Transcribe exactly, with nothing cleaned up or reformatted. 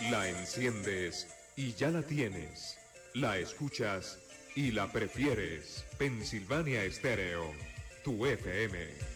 La enciendes y ya la tienes. La escuchas y la prefieres. Pensilvania Estéreo, tu F M.